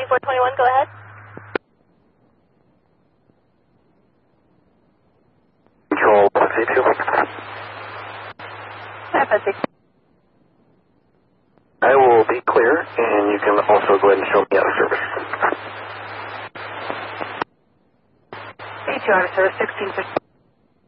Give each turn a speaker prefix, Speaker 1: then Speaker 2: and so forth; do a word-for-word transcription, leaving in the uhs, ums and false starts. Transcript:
Speaker 1: twenty-four twenty-one, go ahead.
Speaker 2: Control one eight two. I will be clear, and you can also go ahead and show me out of service.
Speaker 1: H R service sixteen fifty.